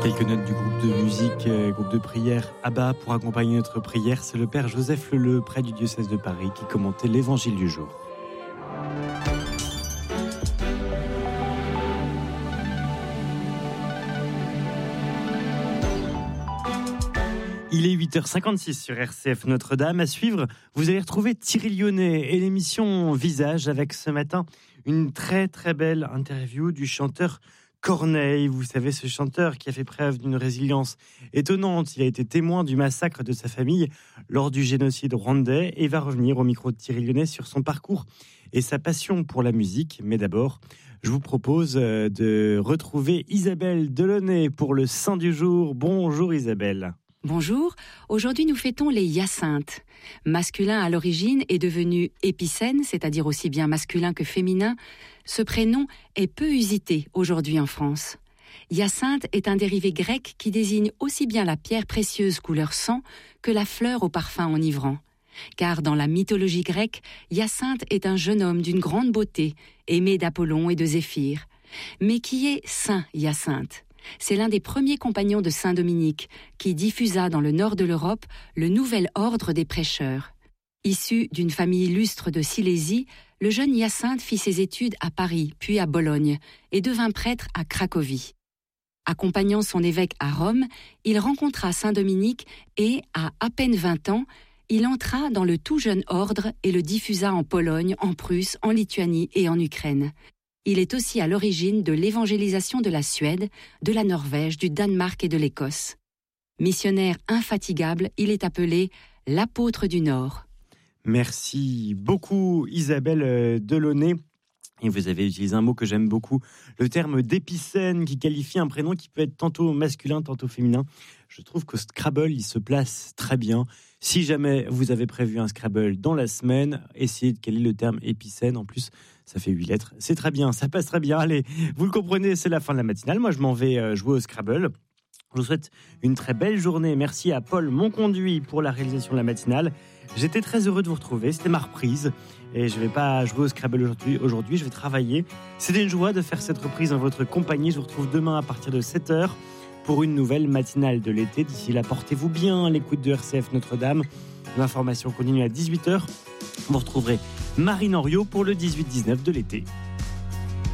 Quelques notes du groupe de musique, groupe de prière Abba pour accompagner notre prière. C'est le père Joseph Leleu, prêtre du diocèse de Paris, qui commentait l'évangile du jour. Il est 8h56 sur RCF Notre-Dame. À suivre, vous allez retrouver Thierry Lyonnais et l'émission Visage avec ce matin une très très belle interview du chanteur Corneille. Vous savez, ce chanteur qui a fait preuve d'une résilience étonnante. Il a été témoin du massacre de sa famille lors du génocide rwandais et va revenir au micro de Thierry Lyonnais sur son parcours et sa passion pour la musique. Mais d'abord, je vous propose de retrouver Isabelle Delaunay pour le Saint du jour. Bonjour Isabelle. Bonjour, aujourd'hui nous fêtons les Hyacinthes. Masculin à l'origine est devenu épicène, c'est-à-dire aussi bien masculin que féminin. Ce prénom est peu usité aujourd'hui en France. Hyacinthe est un dérivé grec qui désigne aussi bien la pierre précieuse couleur sang que la fleur au parfum enivrant. Car dans la mythologie grecque, Hyacinthe est un jeune homme d'une grande beauté, aimé d'Apollon et de Zéphyr. Mais qui est Saint Hyacinthe ? C'est l'un des premiers compagnons de Saint Dominique qui diffusa dans le nord de l'Europe le nouvel ordre des prêcheurs. Issu d'une famille illustre de Silésie, le jeune Hyacinthe fit ses études à Paris, puis à Bologne, et devint prêtre à Cracovie. Accompagnant son évêque à Rome, il rencontra Saint Dominique et, à peine 20 ans, il entra dans le tout jeune ordre et le diffusa en Pologne, en Prusse, en Lituanie et en Ukraine. Il est aussi à l'origine de l'évangélisation de la Suède, de la Norvège, du Danemark et de l'Écosse. Missionnaire infatigable, il est appelé l'apôtre du Nord. Merci beaucoup Isabelle Delaunay. Et vous avez utilisé un mot que j'aime beaucoup, le terme d'épicène qui qualifie un prénom qui peut être tantôt masculin, tantôt féminin. Je trouve que Scrabble, il se place très bien. Si jamais vous avez prévu un Scrabble dans la semaine, essayez de caler le terme épicène. En plus, ça fait 8 lettres. C'est très bien, ça passe très bien. Allez, vous le comprenez, c'est la fin de la matinale. Moi, je m'en vais jouer au Scrabble. Je vous souhaite une très belle journée. Merci à Paul Monconduit pour la réalisation de la matinale. J'étais très heureux de vous retrouver. C'était ma reprise. Et je ne vais pas jouer au Scrabble aujourd'hui. Je vais travailler. C'était une joie de faire cette reprise en votre compagnie. Je vous retrouve demain à partir de 7h pour une nouvelle matinale de l'été. D'ici là, portez-vous bien à l'écoute de RCF Notre-Dame. L'information continue à 18h. Vous retrouverez Marine Henriot pour le 18-19 de l'été.